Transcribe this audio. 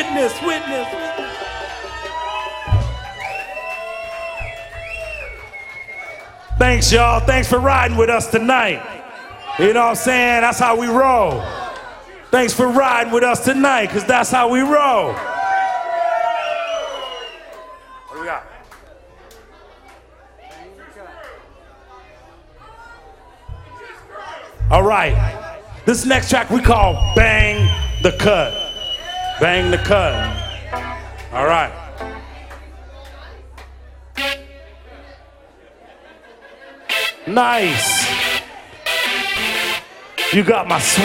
Witness, witness. Thanks, y'all. Thanks for riding with us tonight. You know what I'm saying? That's how we roll. Thanks for riding with us tonight, because that's how we roll. What do we got? All right. This next track we call Bang the Cut. Bang the Cut. All right. Nice. You got my